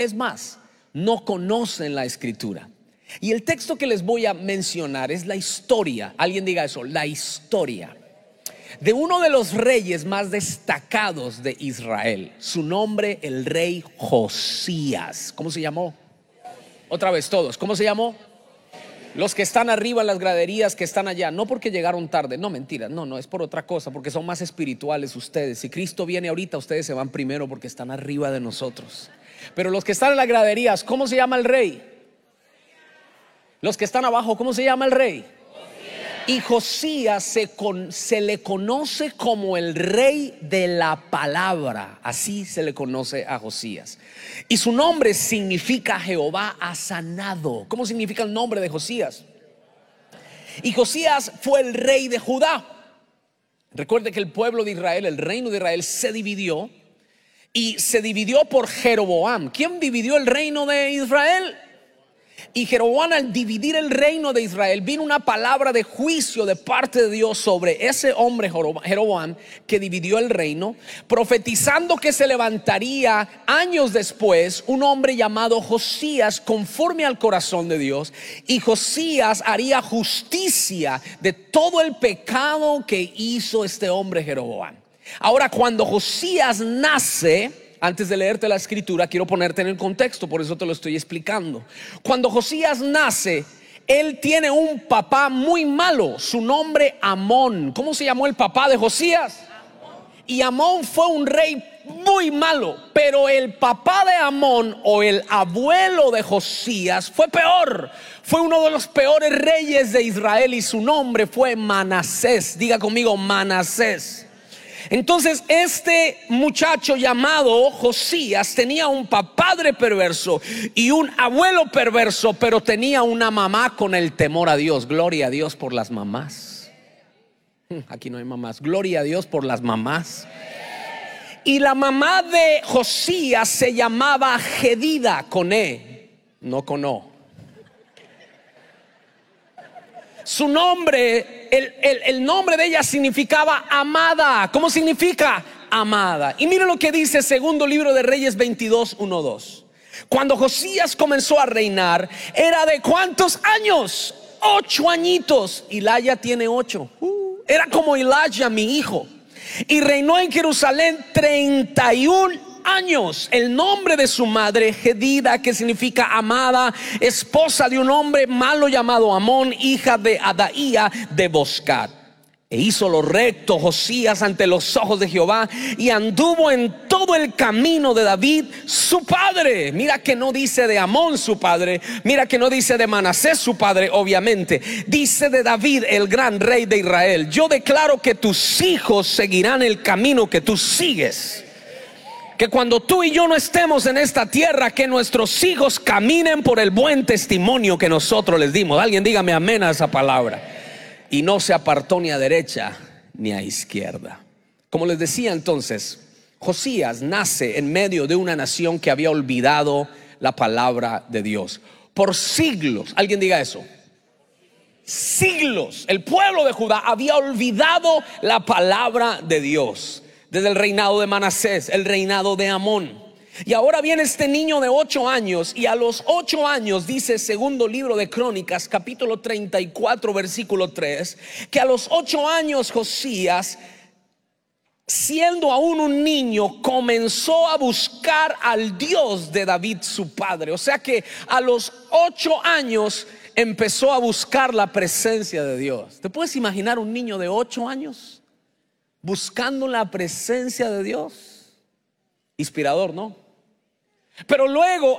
Es más, no conocen la escritura. Y el texto que les voy a mencionar es la historia, alguien diga eso, la historia de uno de los reyes más destacados de Israel. Su nombre, el rey Josías. ¿Cómo se llamó? Otra vez todos, ¿cómo se llamó? Los que están arriba en las graderías, que están allá, no porque llegaron tarde, no, mentira, no, es por otra cosa, porque son más espirituales ustedes. Si Cristo viene ahorita, ustedes se van primero porque están arriba de nosotros. Pero los que están en las graderías, ¿cómo se llama el rey? Los que están abajo, ¿cómo se llama el rey? Y Josías se le conoce como el rey de la palabra. Así se le conoce a Josías. Y su nombre significa Jehová ha sanado. ¿Cómo significa el nombre de Josías? Y Josías fue el rey de Judá. Recuerde que el pueblo de Israel, el reino de Israel, se dividió. Y se dividió por Jeroboam. ¿Quién dividió el reino de Israel? Y Jeroboam, al dividir el reino de Israel, vino una palabra de juicio de parte de Dios sobre ese hombre Jeroboam que dividió el reino, profetizando que se levantaría años después un hombre llamado Josías conforme al corazón de Dios, y Josías haría justicia de todo el pecado que hizo este hombre Jeroboam. Ahora, cuando Josías nace, antes de leerte la escritura, quiero ponerte en el contexto, por eso te lo estoy explicando. Cuando Josías nace, él tiene un papá muy malo, su nombre Amón. ¿Cómo se llamó el papá de Josías? Y Amón fue un rey muy malo, pero el papá de Amón, o el abuelo de Josías, fue peor. Fue uno de los peores reyes de Israel y su nombre fue Manasés. Diga conmigo, Manasés. Entonces este muchacho llamado Josías tenía un padre perverso y un abuelo perverso, pero tenía una mamá con el temor a Dios. Gloria a Dios por las mamás. Aquí no hay mamás. Gloria a Dios por las mamás. Y la mamá de Josías se llamaba Jedida, con E, no con O. Su nombre, el nombre de ella significaba amada. ¿Cómo significa? Amada. Y mire lo que dice segundo libro de Reyes 22, 1-2. Cuando Josías comenzó a reinar, era de ¿cuántos años? 8 añitos. Hilaya tiene 8. Era como Elijah, mi hijo. Y reinó en Jerusalén 31 años. El nombre de su madre, Jedida, que significa amada, esposa de un hombre malo llamado Amón, hija de Adaía de Boscat. E hizo lo recto Josías ante los ojos de Jehová, y anduvo en todo el camino de David su padre. Mira que no dice de Amón su padre, mira que no dice de Manasés su padre, obviamente. Dice de David, el gran rey de Israel. Yo declaro que tus hijos seguirán el camino que tú sigues. Que cuando tú y yo no estemos en esta tierra, que nuestros hijos caminen por el buen testimonio que nosotros les dimos. Alguien dígame amén a esa palabra. Y no se apartó ni a derecha ni a izquierda. Como les decía entonces, Josías nace en medio de una nación que había olvidado la palabra de Dios. Por siglos, alguien diga eso. Siglos, el pueblo de Judá había olvidado la palabra de Dios. Desde el reinado de Manasés, el reinado de Amón. Y ahora viene este niño de 8 años, y a los 8 años, dice segundo libro de Crónicas, capítulo 34, versículo 3, que a los 8 años Josías, siendo aún un niño, comenzó a buscar al Dios de David su padre. O sea que a los 8 años empezó a buscar la presencia de Dios. ¿Te puedes imaginar un niño de 8 años? Buscando la presencia de Dios. Inspirador, ¿no? Pero luego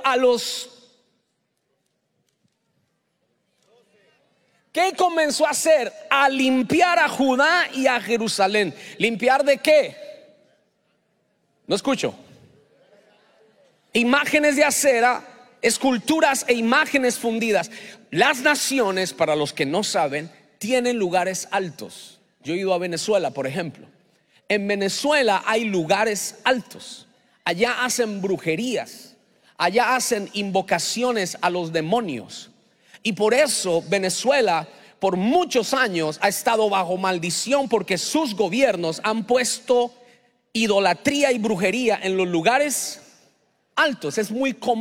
¿qué comenzó a hacer? A limpiar a Judá y a Jerusalén. ¿Limpiar de qué? No escucho. Imágenes de acera, esculturas e imágenes fundidas. Las naciones, para los que no saben, tienen lugares altos. Yo he ido a Venezuela, por ejemplo. En Venezuela hay lugares altos. Allá hacen brujerías. Allá hacen invocaciones a los demonios. Y por eso Venezuela por muchos años ha estado bajo maldición, porque sus gobiernos han puesto idolatría y brujería en los lugares altos. Es muy común